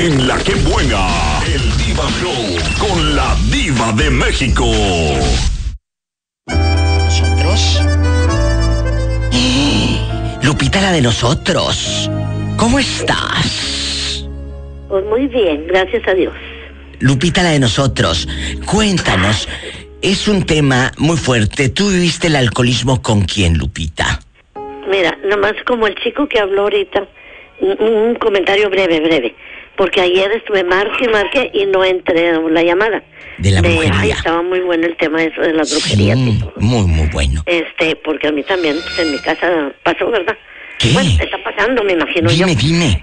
en La Que Buena, el Diva Show con la Diva de México. ¿Nosotros? Lupita, la de nosotros. ¿Cómo estás? Pues muy bien, gracias a Dios. Lupita, la de nosotros. Cuéntanos, es un tema muy fuerte. ¿Tú viviste el alcoholismo con quién, Lupita? Mira, nomás como el chico que habló ahorita, un comentario breve, porque ayer estuve marque y no entré a la llamada. De la brujería. Ay, estaba muy bueno el tema eso de la brujería. Sí, muy bueno. Porque a mí también, pues, en mi casa pasó, ¿verdad? ¿Qué? Bueno, está pasando, me imagino yo. Dime.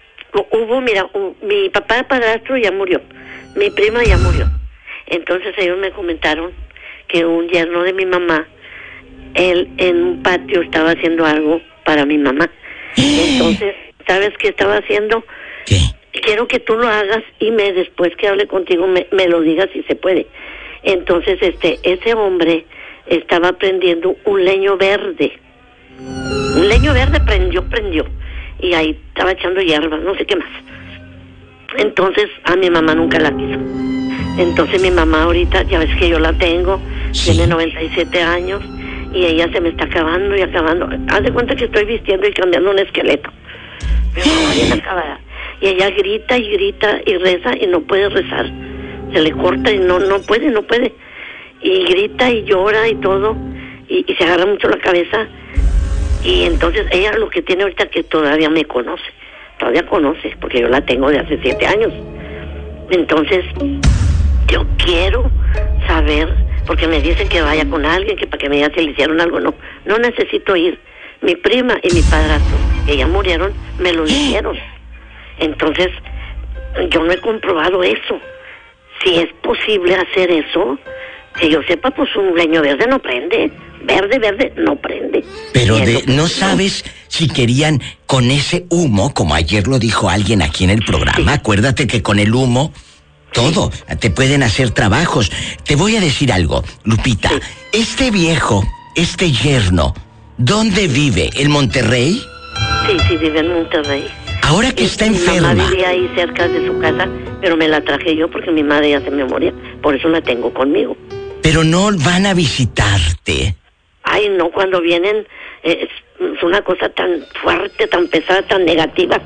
Mi papá padrastro ya murió, mi prima ya murió. Entonces ellos me comentaron que un yerno de mi mamá, él en un patio estaba haciendo algo para mi mamá. Entonces, ¿sabes qué estaba haciendo? ¿Qué? Quiero que tú lo hagas y después que hable contigo me lo digas si se puede. Entonces, ese hombre estaba prendiendo un leño verde. Un leño verde prendió. Y ahí estaba echando hierba, no sé qué más. Entonces, a mi mamá nunca la quiso. Entonces, mi mamá ahorita, ya ves que yo la tengo, sí. Tiene 97 años, y ella se me está acabando. Haz de cuenta que estoy vistiendo y cambiando un esqueleto. Bien acabada. Y ella grita y reza y no puede rezar. Se le corta y no puede. Y grita y llora y todo. Y se agarra mucho la cabeza. Y entonces ella lo que tiene ahorita que todavía me conoce. Todavía conoce, porque yo la tengo de hace 7 años. Entonces, yo quiero saber, porque me dicen que vaya con alguien, que para que me diga si le hicieron algo. No necesito ir. Mi prima y mi padrastro, que ya murieron, me lo dijeron. Entonces, yo no he comprobado eso. Si es posible hacer eso, que yo sepa, pues un leño verde no prende. Verde no prende. Pero no sabes si querían con ese humo, como ayer lo dijo alguien aquí en el programa. Sí. Acuérdate que con el humo, todo, te pueden hacer trabajos. Te voy a decir algo, Lupita. Sí. Este viejo, este yerno, ¿dónde vive? ¿En Monterrey? Sí, vive en Monterrey. Ahora que está enferma. Mi mamá vivía ahí cerca de su casa, pero me la traje yo porque mi madre ya se me moría. Por eso la tengo conmigo. Pero no van a visitarte. Ay, no, cuando vienen es una cosa tan fuerte, tan pesada, tan negativa.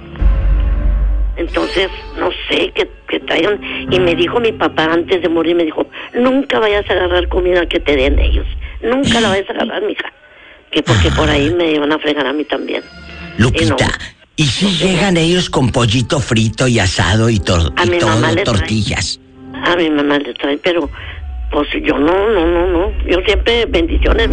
Entonces, no sé, qué traigan. Y me dijo mi papá antes de morir, me dijo, nunca vayas a agarrar comida que te den ellos. Nunca la vayas a agarrar, mija. Que porque por ahí me iban a fregar a mí también. Lupita, ¿y si llegan ellos con pollito frito y asado y todo, tortillas? A mi mamá le trae, pero pues yo no. Yo siempre bendiciones.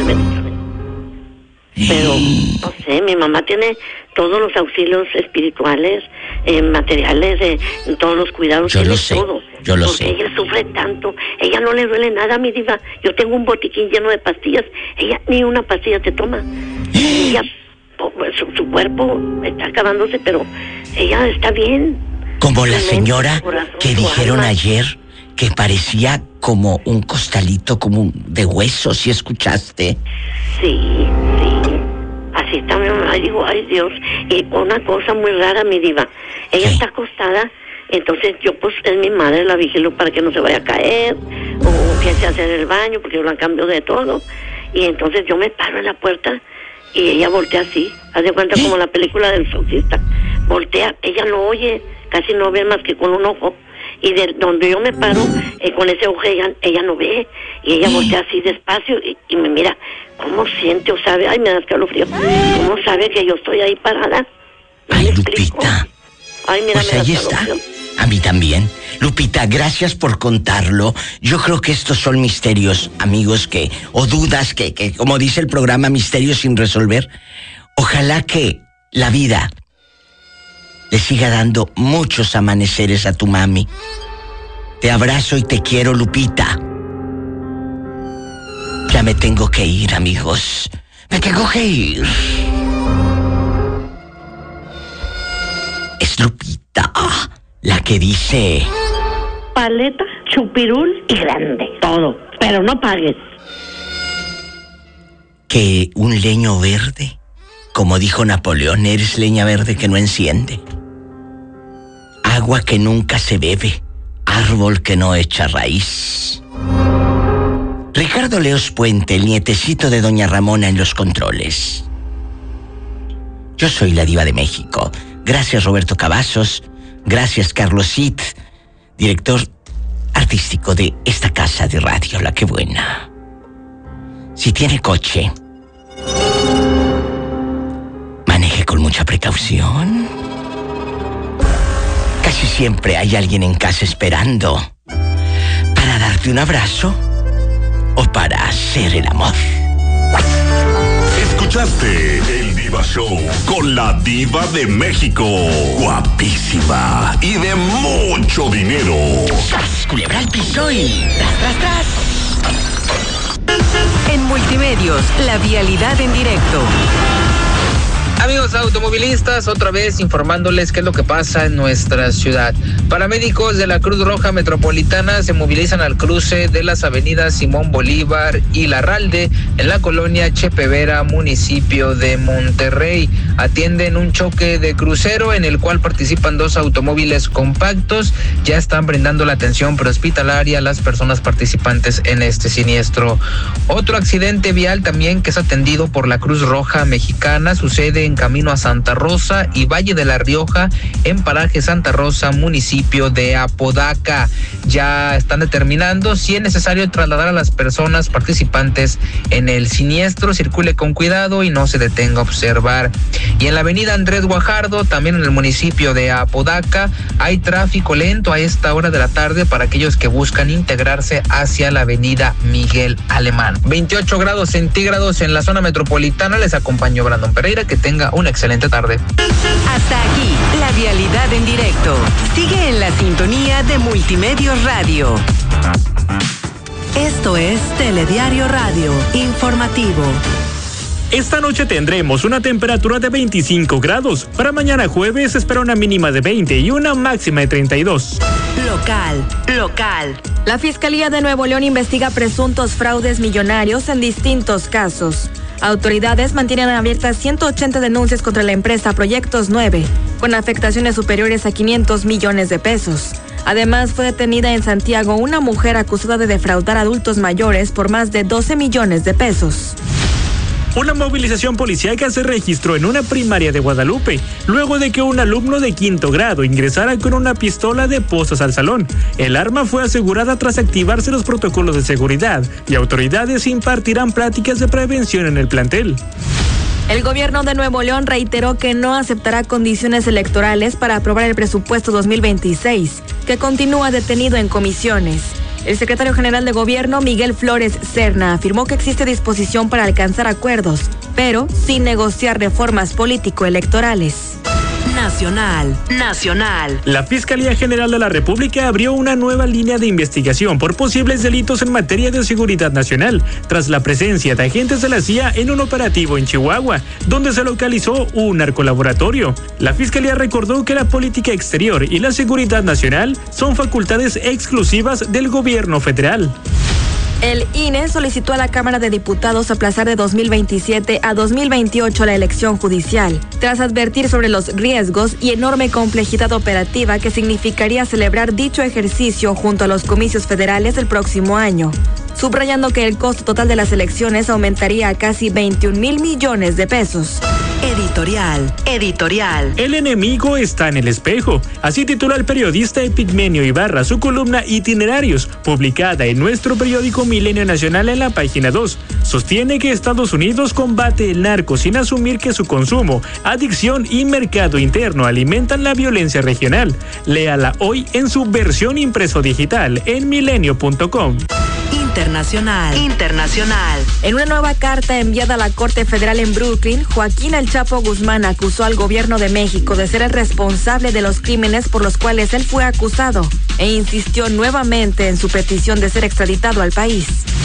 Pero, no sé, mi mamá tiene todos los auxilios espirituales, materiales, todos los cuidados, yo lo sé, todo. Yo lo sé. Ella sufre tanto, ella no le duele nada, mi diva. Yo tengo un botiquín lleno de pastillas, ella ni una pastilla se toma. Ella, su cuerpo está acabándose, pero ella está bien. Como la señora que dijeron ayer que parecía como un costalito, como de hueso, ¿sí escuchaste? Sí. Así está mi mamá, digo, ay Dios. Y una cosa muy rara, mi diva. Ella está acostada, entonces yo pues es mi madre, la vigilo para que no se vaya a caer, o que se hace en el baño, porque yo la cambio de todo. Y entonces yo me paro en la puerta y ella voltea así, haz de cuenta como la película del exorcista. Voltea, ella no oye, casi no ve más que con un ojo. Y de donde yo me paro, con ese ojo ella no ve. Y ella voltea así despacio y me mira. ¿Cómo siente o sabe? Ay, me da escalofrío. ¿Cómo sabe que yo estoy ahí parada? Ay, Lupita. Ay, mira, pues ahí está. A mí también. Lupita, gracias por contarlo. Yo creo que estos son misterios, amigos, o dudas que, como dice el programa, misterios sin resolver. Ojalá que la vida le siga dando muchos amaneceres a tu mami. Te abrazo y te quiero, Lupita. Ya me tengo que ir, amigos. Me tengo que ir. Es Lupita la que dice: paleta, chupirul y grande. Todo. Pero no pagues. Que un leño verde, como dijo Napoleón, eres leña verde que no enciende. agua que nunca se bebe, árbol que no echa raíz. Ricardo Leos Puente, el nietecito de doña Ramona en los controles. Yo soy la Diva de México. Gracias Roberto Cavazos, gracias Carlos Cid, director artístico de esta casa de radio, La Que Buena. Si tiene coche, maneje con mucha precaución. Casi siempre hay alguien en casa esperando para darte un abrazo o para hacer el amor. Escuchaste el Diva Show con la Diva de México. Guapísima y de mucho dinero. ¡Sas, culebra al piso y tras, tras, tras! En Multimedios, la vialidad en directo. Amigos automovilistas, otra vez informándoles qué es lo que pasa en nuestra ciudad. Paramédicos de la Cruz Roja Metropolitana se movilizan al cruce de las avenidas Simón Bolívar y Larralde en la colonia Chepe Vera, municipio de Monterrey. Atienden un choque de crucero en el cual participan 2 automóviles compactos. Ya están brindando la atención prehospitalaria a las personas participantes en este siniestro. Otro accidente vial también que es atendido por la Cruz Roja Mexicana sucede en camino a Santa Rosa y Valle de la Rioja, en paraje Santa Rosa, municipio de Apodaca. Ya están determinando si es necesario trasladar a las personas participantes en el siniestro. Circule con cuidado y no se detenga a observar. Y en la avenida Andrés Guajardo, también en el municipio de Apodaca, hay tráfico lento a esta hora de la tarde para aquellos que buscan integrarse hacia la avenida Miguel Alemán. 28 grados centígrados en la zona metropolitana. Les acompañó Brandon Pereira. Que tenga una excelente tarde. Hasta aquí, la vialidad en directo. Sigue en la sintonía de Multimedios Radio. Esto es Telediario Radio, informativo. Esta noche tendremos una temperatura de 25 grados. Para mañana jueves se espera una mínima de 20 y una máxima de 32. Local. La Fiscalía de Nuevo León investiga presuntos fraudes millonarios en distintos casos. Autoridades mantienen abiertas 180 denuncias contra la empresa Proyectos 9, con afectaciones superiores a 500 millones de pesos. Además, fue detenida en Santiago una mujer acusada de defraudar a adultos mayores por más de 12 millones de pesos. Una movilización policíaca se registró en una primaria de Guadalupe, luego de que un alumno de 5º grado ingresara con una pistola de postas al salón. El arma fue asegurada tras activarse los protocolos de seguridad y autoridades impartirán prácticas de prevención en el plantel. El gobierno de Nuevo León reiteró que no aceptará condiciones electorales para aprobar el presupuesto 2026, que continúa detenido en comisiones. El secretario general de Gobierno, Miguel Flores Serna, afirmó que existe disposición para alcanzar acuerdos, pero sin negociar reformas político-electorales. Nacional. La Fiscalía General de la República abrió una nueva línea de investigación por posibles delitos en materia de seguridad nacional, tras la presencia de agentes de la CIA en un operativo en Chihuahua, donde se localizó un narcolaboratorio. La Fiscalía recordó que la política exterior y la seguridad nacional son facultades exclusivas del gobierno federal. El INE solicitó a la Cámara de Diputados aplazar de 2027 a 2028 la elección judicial, tras advertir sobre los riesgos y enorme complejidad operativa que significaría celebrar dicho ejercicio junto a los comicios federales del próximo año, subrayando que el costo total de las elecciones aumentaría a casi 21,000 millones de pesos. Editorial. El enemigo está en el espejo. Así titula el periodista Epigmenio Ibarra su columna Itinerarios, publicada en nuestro periódico Milenio Nacional en la página 2. Sostiene que Estados Unidos combate el narco sin asumir que su consumo, adicción y mercado interno alimentan la violencia regional. Léala hoy en su versión impreso digital en milenio.com. Internacional. En una nueva carta enviada a la Corte Federal en Brooklyn, Joaquín El Chapo Guzmán acusó al gobierno de México de ser el responsable de los crímenes por los cuales él fue acusado e insistió nuevamente en su petición de ser extraditado al país.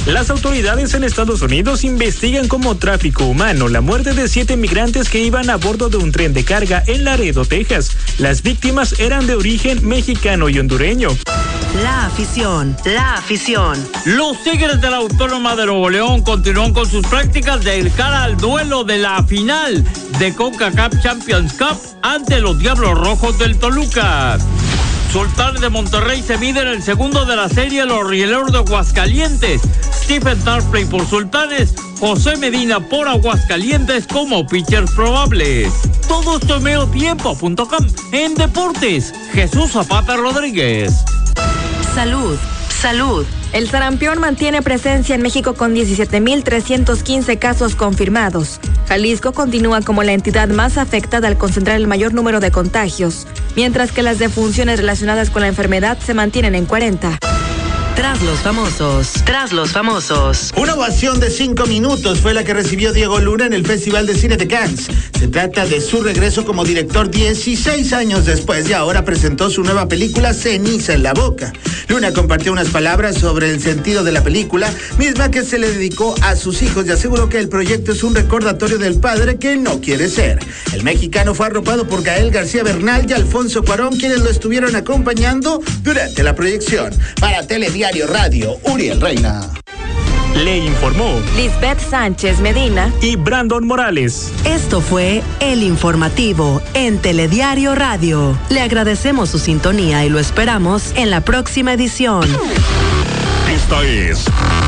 Las autoridades en Estados Unidos investigan como tráfico humano la muerte de 7 migrantes que iban a bordo de un tren de carga en Laredo, Texas. Las víctimas eran de origen mexicano y hondureño. La afición. Los Tigres de la Autónoma de Nuevo León continúan con sus prácticas de cara al duelo de la final de CONCACAF Champions Cup ante los Diablos Rojos del Toluca. Sultanes de Monterrey se mide en el segundo de la serie los Rieleros de Aguascalientes. Stephen Tarpley por Sultanes, José Medina por Aguascalientes como pitchers probables. Todo esto en mediotiempo.com. En deportes, Jesús Zapata Rodríguez. Salud. El sarampión mantiene presencia en México con 17.315 casos confirmados. Jalisco continúa como la entidad más afectada al concentrar el mayor número de contagios, mientras que las defunciones relacionadas con la enfermedad se mantienen en 40. Tras los famosos. Una ovación de 5 minutos fue la que recibió Diego Luna en el Festival de Cine de Cannes. Se trata de su regreso como director 16 años después y ahora presentó su nueva película Ceniza en la boca. Luna compartió unas palabras sobre el sentido de la película, misma que se le dedicó a sus hijos y aseguró que el proyecto es un recordatorio del padre que no quiere ser. El mexicano fue arropado por Gael García Bernal y Alfonso Cuarón, quienes lo estuvieron acompañando durante la proyección. Para Telediario Radio, Uriel Reina. Le informó Lisbeth Sánchez Medina y Brandon Morales. Esto fue El Informativo en Telediario Radio. Le agradecemos su sintonía y lo esperamos en la próxima edición. Esta es